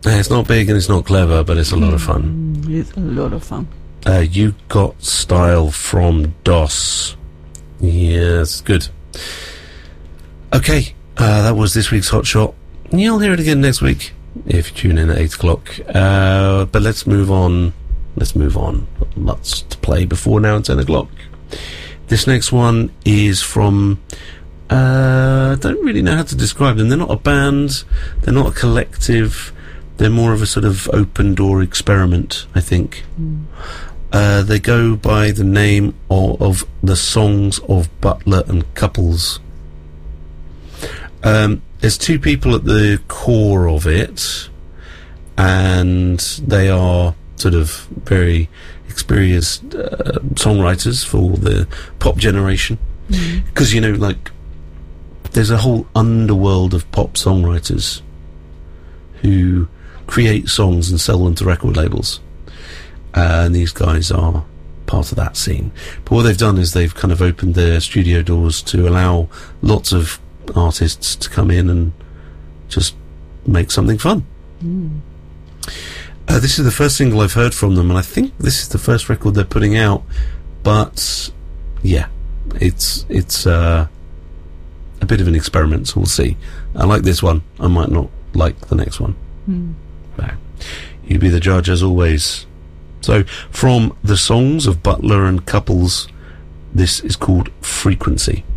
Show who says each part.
Speaker 1: It's not big and it's not clever, but it's a lot of fun.
Speaker 2: It's a lot of fun.
Speaker 1: You Got Style from DOS. Yes, good. Okay, that was this week's Hot Shot. You'll hear it again next week if you tune in at 8 o'clock. But let's move on. Lots to play before now and 10 o'clock. This next one is from... I don't really know how to describe them. They're not a band. They're not a collective. They're more of a sort of open-door experiment, I think. They go by the name of the Songs of Butler and Couples. There's two people at the core of it, and they are sort of very experienced songwriters for the pop generation. Because, you know, like, there's a whole underworld of pop songwriters who create songs and sell them to record labels. And these guys are part of that scene. But what they've done is they've kind of opened their studio doors to allow lots of artists to come in and just make something fun. This is the first single I've heard from them, and I think this is the first record they're putting out. But yeah, it's a bit of an experiment, so we'll see. I like this one. I might not like the next one. But you be the judge, as always. So, from the Songs of Butler and Couples, this is called Frequency.